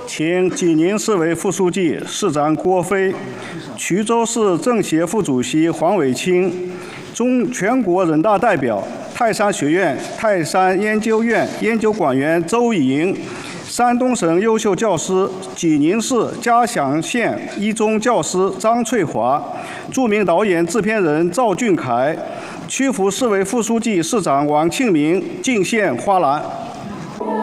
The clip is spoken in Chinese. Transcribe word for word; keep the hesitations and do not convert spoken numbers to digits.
请济宁市委副书记、市长郭飞、衢州市政协副主席黄伟清、中全国人大代表、泰山学院泰山研究院研究馆员周以莹、山东省优秀教师、济宁市嘉祥县一中教师张翠华、著名导演、制片人赵俊凯、曲阜市委副书记、市长王庆明敬献花篮。